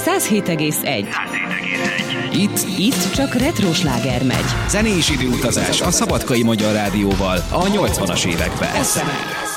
107,1. Itt csak retro sláger megy. Zenés időutazás a Szabadkai Magyar Rádióval a 80-as években.